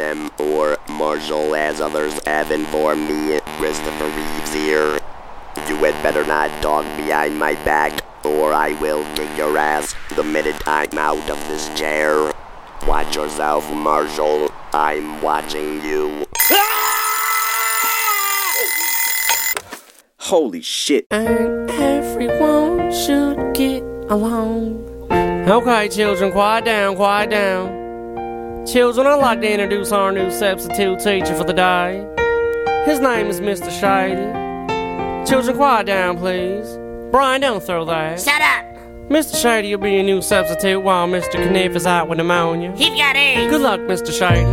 him, or Marshall as others have informed me. Christopher Reeves here. You had better not talk behind my back, or I will kick your ass the minute I'm out of this chair. Watch yourself, Marshall. I'm watching you. Holy shit. And everyone should get along. Okay, children, quiet down, quiet down. Children, I'd like to introduce our new substitute teacher for the day. His name is Mr. Shady. Children, quiet down, please. Brian, don't throw that. Shut up! Mr. Shady will be your new substitute while Mr. Kniff is out with pneumonia. He's got AIDS. Good luck, Mr. Shady.